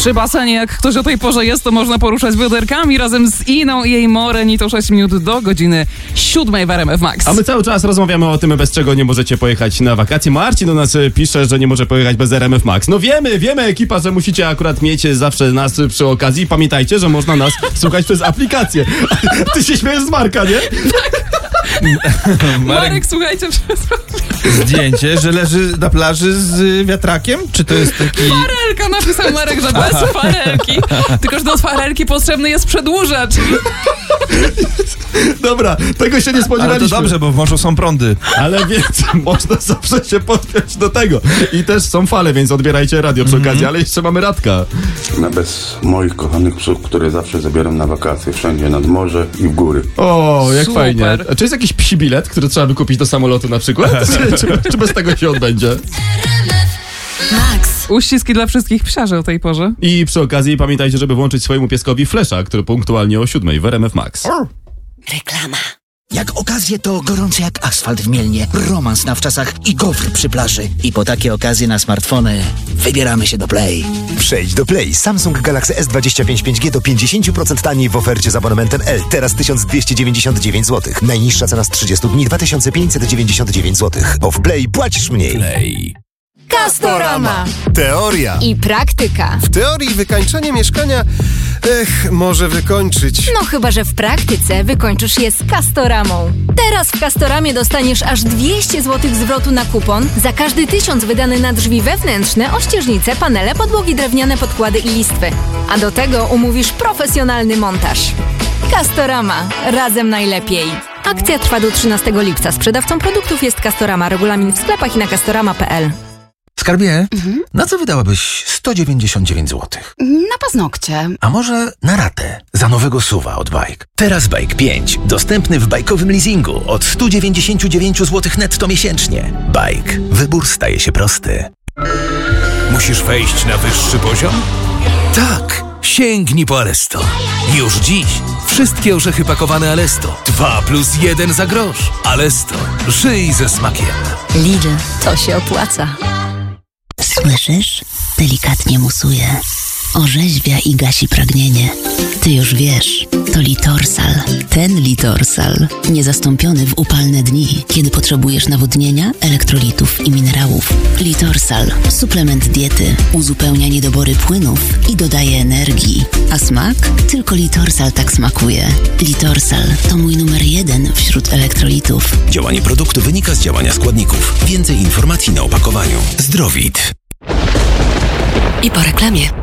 Przy basenie, jak ktoś o tej porze jest, to można poruszać bioderkami razem z Iną i jej Moreni. To 6 minut do godziny 7 w RMF Max. A my cały czas rozmawiamy o tym, bez czego nie możecie pojechać na wakacje. Marcin do nas pisze, że nie może pojechać bez RMF Max. No wiemy ekipa, że musicie akurat mieć zawsze nas przy okazji. Pamiętajcie, że można nas słuchać przez aplikację. Ty się śmiejesz z Marka, nie? Marek, słuchajcie, Zdjęcie, że leży na plaży z wiatrakiem? Czy to jest taki... farelka, napisał Marek, że bez farelki. Tylko, że do farelki potrzebny jest przedłużacz. Dobra, tego się nie spodziewaliśmy. Ale to dobrze, bo w morzu są prądy. Ale więc można zawsze się podpiąć do tego. I też są fale, więc odbierajcie radio przy okazji. Ale jeszcze mamy Radka. No bez moich kochanych psów, które zawsze zabieram na wakacje, wszędzie nad morze i w góry. O, jak Super. fajnie. A czy jest jakiś psi bilet, który trzeba by kupić do samolotu na przykład? czy bez tego się odbędzie? Max. Uściski dla wszystkich psiarzy o tej porze. I przy okazji pamiętajcie, żeby włączyć swojemu pieskowi Flesza, który punktualnie o 7 w RMF Max. Reklama. Jak okazje to gorący jak asfalt w Mielnie, romans na wczasach i gofr przy plaży. I po takie okazje na smartfony wybieramy się do Play. Przejdź do Play. Samsung Galaxy S25 5G do 50% taniej w ofercie z abonamentem L. Teraz 1299 zł. Najniższa cena z 30 dni 2599 zł. Bo w Play płacisz mniej. Play. Castorama. Teoria. I praktyka. W teorii wykańczenie mieszkania, może wykończyć. No chyba, że w praktyce wykończysz je z Castoramą. Teraz w Castoramie dostaniesz aż 200 zł zwrotu na kupon za każdy 1000 wydany na drzwi wewnętrzne, ościeżnice, panele, podłogi drewniane, podkłady i listwy. A do tego umówisz profesjonalny montaż. Castorama. Razem najlepiej. Akcja trwa do 13 lipca. Sprzedawcą produktów jest Castorama. Regulamin w sklepach i na castorama.pl. Skarbie, na co wydałabyś 199 zł? Na paznokcie. A może na ratę za nowego SUV-a od Bike? Teraz Bike 5. Dostępny w bajkowym leasingu od 199 zł netto miesięcznie. Bike. Wybór staje się prosty. Musisz wejść na wyższy poziom? Tak. Sięgnij po Alesto. Już dziś. Wszystkie orzechy pakowane Alesto. 2+1 za grosz. Alesto. Żyj ze smakiem. Lidl. To się opłaca. Słyszysz? Delikatnie musuje. Orzeźwia i gasi pragnienie. Ty już wiesz, to Litorsal. Ten Litorsal. Niezastąpiony w upalne dni, kiedy potrzebujesz nawodnienia, elektrolitów i minerałów. Litorsal. Suplement diety. Uzupełnia niedobory płynów i dodaje energii. A smak? Tylko Litorsal tak smakuje. Litorsal to mój numer 1 wśród elektrolitów. Działanie produktu wynika z działania składników. Więcej informacji na opakowaniu. Zdrowit. I po reklamie.